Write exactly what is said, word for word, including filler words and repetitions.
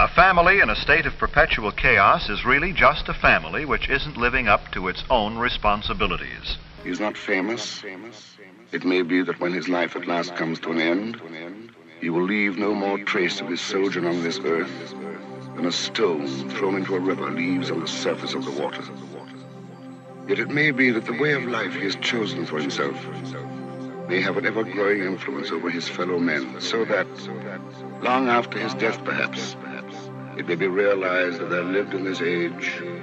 A family in a state of perpetual chaos is really just a family which isn't living up to its own responsibilities. He's not famous. It may be that when his life at last comes to an end, he will leave no more trace of his sojourn on this earth than a stone thrown into a river leaves on the surface of the water. Yet it may be that the way of life he has chosen for himself may have an ever-growing influence over his fellow men, so that, long after his death perhaps, it may be realized that there lived in this age